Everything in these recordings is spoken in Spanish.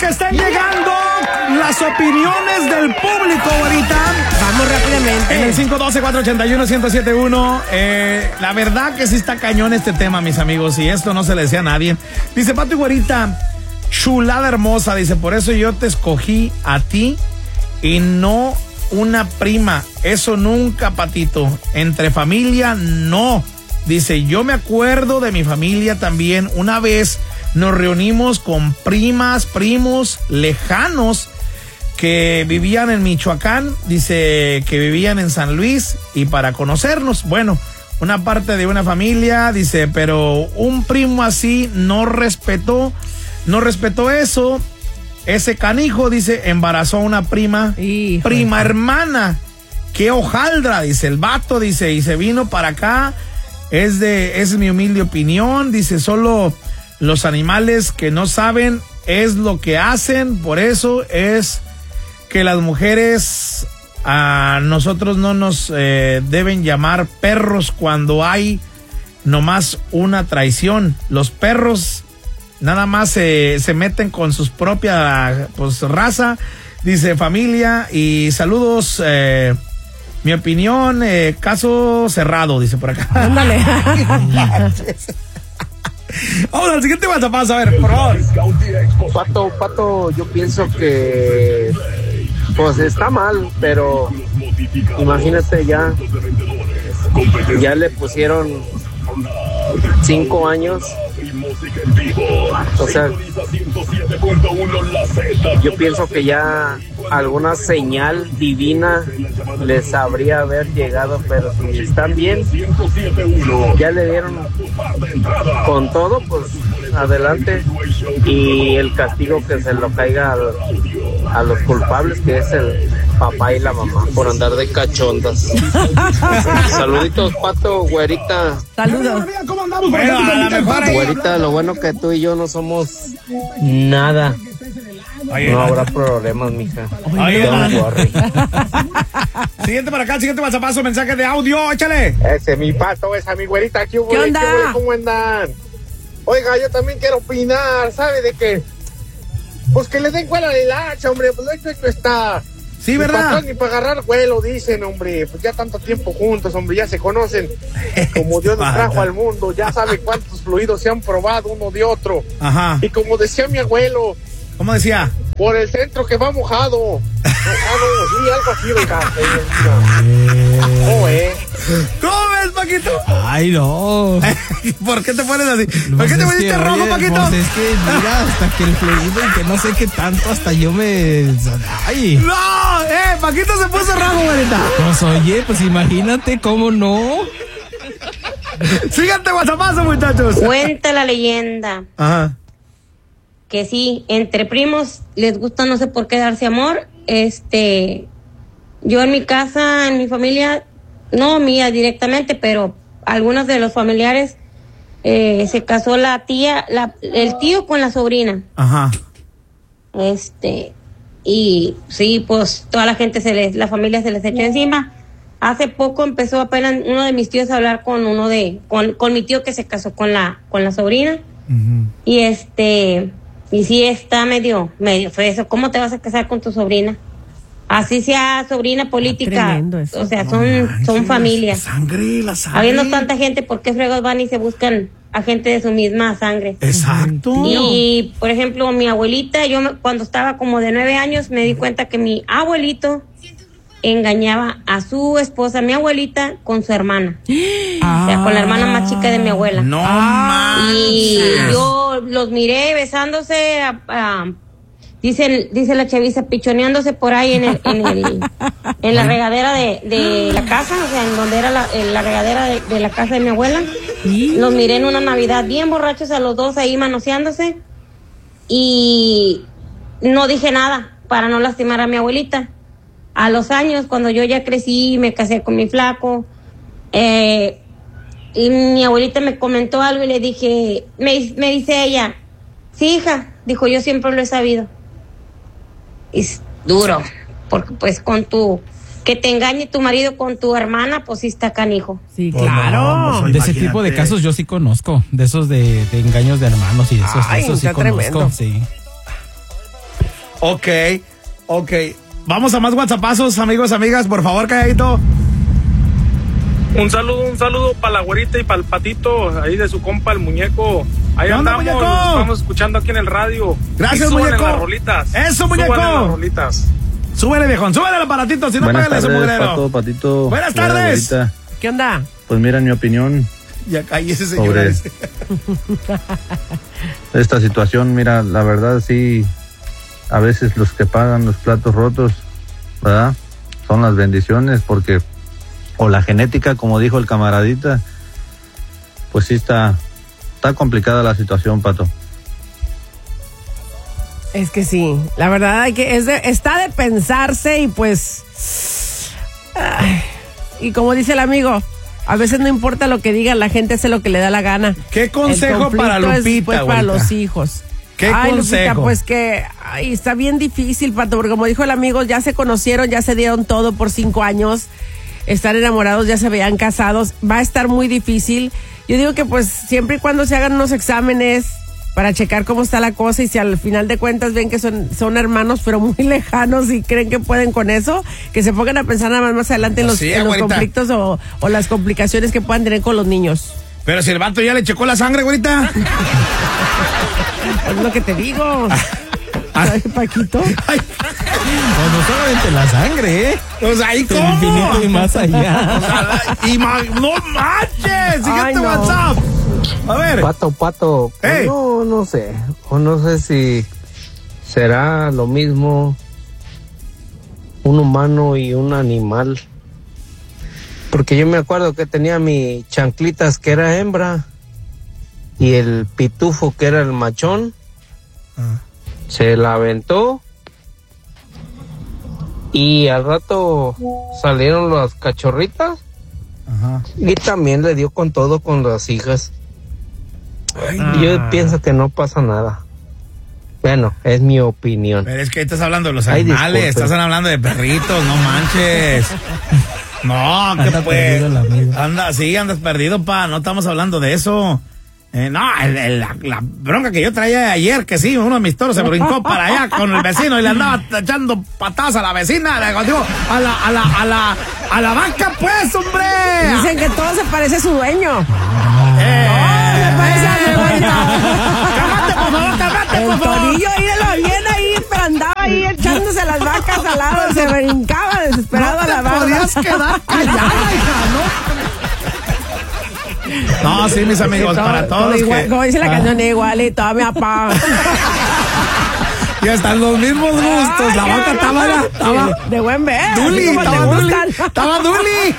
que están llegando las opiniones del público ahorita. Vamos rápidamente. En el 512-481-1071. La verdad que sí está cañón este tema, mis amigos, y esto no se le decía a nadie. Dice Pato y Güerita, chulada hermosa, dice, por eso yo te escogí a ti y no una prima. Eso nunca, Patito. Entre familia, no. Dice, yo me acuerdo de mi familia también. Una vez nos reunimos con primas, primos lejanos que vivían en Michoacán, dice que vivían en San Luis, y para conocernos, bueno, una parte de una familia, dice, pero un primo así no respetó eso, ese canijo, dice, embarazó a una prima, prima hermana, qué hojaldra, dice el vato, dice, y se vino para acá, es mi humilde opinión, dice, solo los animales que no saben es lo que hacen, por eso es que las mujeres a nosotros no nos deben llamar perros cuando hay nomás una traición. Los perros nada más se meten con sus propias raza, dice familia, y saludos, mi opinión, caso cerrado, dice por acá. Ándale. Vamos al siguiente WhatsApp, a ver, por favor. Pato, yo pienso que pues está mal, pero imagínate, ya le pusieron 5 años. O sea, yo pienso que ya alguna señal divina les habría haber llegado, pero si están bien, ya le dieron con todo, pues adelante, y el castigo que se lo caiga a los culpables, que es el papá y la mamá, por andar de cachondas. Saluditos, Pato, Güerita. Saludos. Bueno, a la mejor ahí. Güerita, lo bueno que tú y yo no somos nada. Oye, no habrá problemas, mija. Oye, Don't worry. Siguiente para acá, siguiente WhatsApp, mensaje de audio, échale. Ese mi Pato, esa mi Güerita, ¿qué hubo? ¿Qué onda? ¿Cómo andan? Oiga, yo también quiero opinar, ¿sabe de qué? Pues que le den cuela al hacha, hombre, pues esto está. Sí, ¿verdad? Ni para agarrar vuelo, dicen, hombre, pues ya tanto tiempo juntos, hombre, ya se conocen como Dios nos trajo al mundo, ya sabe cuántos fluidos se han probado uno de otro. Ajá. Y como decía mi abuelo, ¿cómo decía? por el centro que va mojado. Sí, algo así, oiga. ¿Cómo ves, Paquito? Ay, no. ¿Por qué te pones así? ¿Por Pues qué te es pusiste que, rojo, oye, Paquito? Pues es que, mira, hasta que el fluido y que no sé qué tanto, hasta yo me... Ay. ¡No! Paquito se puso rojo, Güerita. Pues oye, pues imagínate cómo no. Síganse WhatsAppazo, muchachos. Cuenta la leyenda Ajá. que sí, entre primos les gusta no sé por qué darse amor. Yo en mi casa, en mi familia, no mía directamente, pero algunos de los familiares, se casó la tía, el tío con la sobrina. Ajá. Y sí, pues toda la gente la familia se les echó encima. Hace poco empezó apenas uno de mis tíos a hablar con con mi tío que se casó con la sobrina. Uh-huh. Y sí está medio feo eso. ¿Cómo te vas a casar con tu sobrina? Así sea sobrina política. Eso. O sea, son familias. La sangre. Habiendo tanta gente, ¿por qué fregos van y se buscan a gente de su misma sangre? Exacto. Y, por ejemplo, mi abuelita, cuando estaba como de 9 años, me di cuenta que mi abuelito engañaba a su esposa, mi abuelita, con su hermana. O sea, con la hermana más chica de mi abuela. No manches. Y yo los miré besándose, dice la chaviza, pichoneándose por ahí en la regadera de la casa, o sea, en donde era la regadera de la casa de mi abuela. Los miré en una Navidad bien borrachos a los dos ahí manoseándose, y no dije nada para no lastimar a mi abuelita. A los años, cuando yo ya crecí, me casé con mi flaco, y mi abuelita me comentó algo y le dije, me dice ella, sí, hija, dijo, yo siempre lo he sabido. Es duro, porque pues que te engañe tu marido con tu hermana, pues sí está canijo. Sí, Pues claro. no, pues, De ese tipo de casos yo sí conozco, de esos de engaños de hermanos y de esos, Ay, esos sí está conozco, tremendo. sí. Ok. Vamos a más WhatsAppazos, amigos, amigas, por favor, calladito. Un saludo para la güerita y para el patito, ahí de su compa, el muñeco. Ahí andamos, muñeco? Nos estamos escuchando aquí en el radio. Gracias, y muñeco. las rolitas. Eso, muñeco. Súbanle las rolitas. Súbele, viejón, súbele el aparatito, si no Buenas págale su tardes, mugrero. Patito. Buenas tardes. Güerita. ¿Qué onda? Pues mira, en mi opinión, Ya cállese, señora. sobre esta situación, mira, la verdad sí, a veces los que pagan los platos rotos, ¿verdad? Son las bendiciones, porque, o la genética, como dijo el camaradita, pues sí está complicada la situación, Pato. Es que sí, la verdad está de pensarse y pues... y como dice el amigo, a veces no importa lo que diga, la gente hace lo que le da la gana. ¿Qué consejo para Lupita, es para güerita? los hijos. ¿Qué consejo? Lupita, consejo? pues que está bien difícil, Pato, porque como dijo el amigo, ya se conocieron, ya se dieron todo por 5 años, están enamorados, ya se veían casados, va a estar muy difícil. Yo digo que pues siempre y cuando se hagan unos exámenes para checar cómo está la cosa, y si al final de cuentas ven que son hermanos pero muy lejanos y creen que pueden con eso, que se pongan a pensar nada más adelante en los conflictos o las complicaciones que puedan tener con los niños. Pero si el vato ya le checó la sangre, güerita. Es lo que te digo. Ay, Paquito. Ay, No solamente la sangre, pues ahí el cómo. infinito y más allá. No manches, siguiente Ay, no. WhatsApp. A ver. Pato, Hey. no sé, o no sé si será lo mismo un humano y un animal, porque yo me acuerdo que tenía mi chanclitas que era hembra y el pitufo que era el machón, se la aventó y al rato salieron las cachorritas. Ajá. Y también le dio con todo con las hijas. Ay, Yo pienso que no pasa nada. Bueno, es mi opinión. Pero es que ahí estás hablando de los Ay, animales, disculpe. estás hablando de perritos, no manches. No, Anda que pues. perdido el amigo. Andas perdido, pa, no estamos hablando de eso. No, la bronca que yo traía ayer, que sí, uno de mis toros se brincó para allá con el vecino y le andaba echando patadas a la vecina, digo, a la vaca, pues, hombre. Dicen que todo se parece a su dueño. Me parece a mi abuelita. Cálmate, por favor, cálmate, El por favor. torillo, míralo bien ahí, pero andaba ahí echándose las vacas al lado, se brincaba desesperado a la No te barba. podías quedar callada, hija, ¿no? No, sí, mis amigos, para todos igual, que como dice la canción, igualito a mi papá. ya están los mismos gustos. La vaca estaba De buen ver. Duli, así como te estaba Duli, gustan. estaba Duli.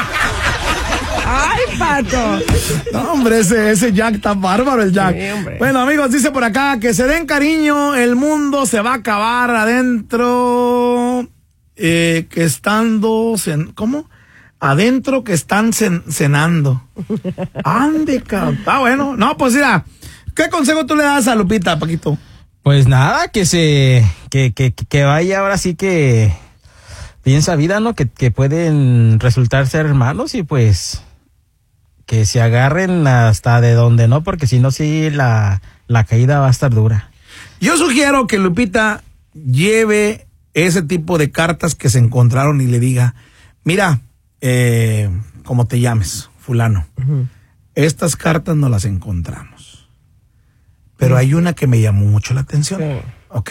Ay, Pato. No, hombre, ese Jack está bárbaro, el Jack. Sí, hombre. Bueno, amigos, dice por acá que se den cariño, el mundo se va a acabar adentro, que estando, ¿cómo? Adentro que están cenando. Ande, cabrón. Bueno, no, pues mira, ¿qué consejo tú le das a Lupita, Paquito? Pues nada, que vaya ahora sí que piensa vida, ¿no? Que pueden resultar ser hermanos y pues que se agarren hasta de donde no, porque si no, sí, la caída va a estar dura. Yo sugiero que Lupita lleve ese tipo de cartas que se encontraron y le diga, mira, como te llames, fulano, estas cartas no las encontramos, pero hay una que me llamó mucho la atención, ¿ok?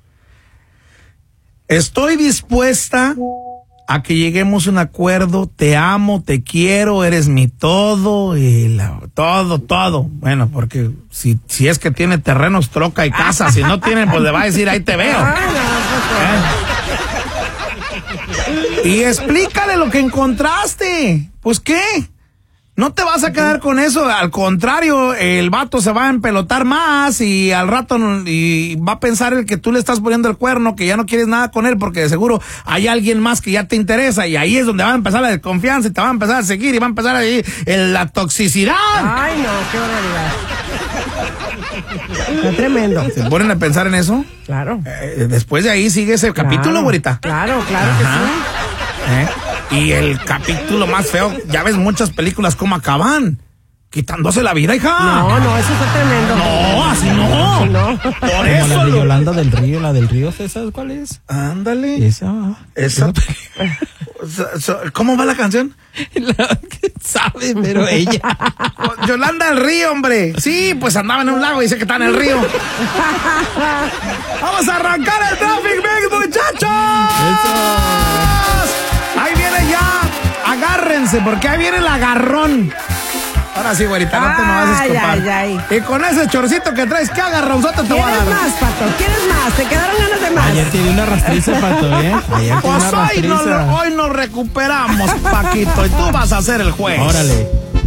Estoy dispuesta a que lleguemos a un acuerdo, te amo, te quiero, eres mi todo, y todo. Bueno, porque si es que tiene terrenos, troca y casa, si no tienen, pues le va a decir, ahí te veo. Y explícale lo que encontraste. Pues, ¿qué? No te vas a quedar con eso, al contrario, el vato se va a empelotar más y al rato y va a pensar el que tú le estás poniendo el cuerno, que ya no quieres nada con él porque de seguro hay alguien más que ya te interesa y ahí es donde va a empezar la desconfianza y te va a empezar a seguir y va a empezar ahí la toxicidad. Ay, no, qué barbaridad. Está tremendo. ¿Se ponen a pensar en eso? Claro. Después de ahí sigue ese capítulo, güerita. Claro que sí. Y el capítulo más feo, ya ves muchas películas cómo acaban. quitándose la vida, hija. No, eso está tremendo. No, así no. No. Por Como eso. la de Yolanda del Río, la del Río, ¿sabes cuál es? Ándale. Esa. ¿Cómo va la canción? ¿Sabe? Pero ella. Yolanda del Río, hombre. Sí, pues andaba en un lago y dice que está en el río. Vamos a arrancar el Traffic Mix, muchachos. Ahí viene ya. Agárrense, porque ahí viene el agarrón. Ahora sí, güerita, no te me vas a escapar. Y con ese chorcito que traes, ¿qué agarronzote te voy a dar? ¿Quieres más, Pato? ¿Quieres más? ¿Te quedaron ganas de más? Ayer tiene una rastriza, Pato, ¿eh? Pues hoy nos recuperamos, Paquito, y tú vas a hacer el juez. Órale.